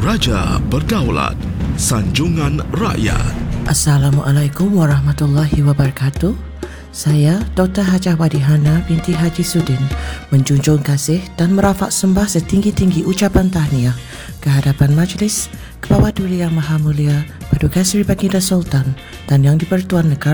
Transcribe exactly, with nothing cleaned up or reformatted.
Raja Berdaulat, Sanjungan Rakyat. Assalamualaikum warahmatullahi wabarakatuh. Saya Doktor Hajah Wadihana binti Haji Sudin menjunjung kasih dan merafak sembah setinggi-tinggi ucapan tahniah ke hadapan Majlis, ke bawah Duli Yang Maha Mulia Paduka Seri Baginda Sultan dan Yang di-Pertuan Negara